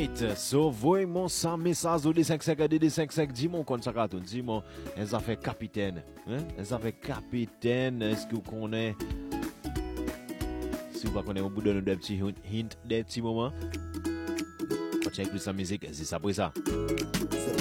Night. So, voyez mon sans message au D55 dis-moi qu'on s'en raconte. Dis-moi, elles ont fait capitaine. Hein? Elles ont fait capitaine. Est-ce que vous connaissez? Si vous ne connaissez pas, vous donne des petits hints, des petits moments. On check plus la musique, c'est ça pour ça.